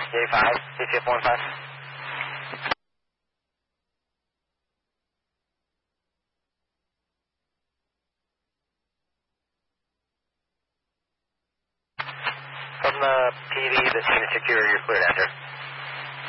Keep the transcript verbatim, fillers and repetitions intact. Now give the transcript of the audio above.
J five, C C F one five. From the P D, the scene is secure, you're cleared after.